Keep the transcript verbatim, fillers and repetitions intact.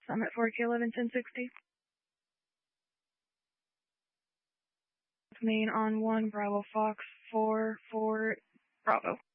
Summit four K eleven ten sixty. Main on one, Bravo Fox four four Bravo.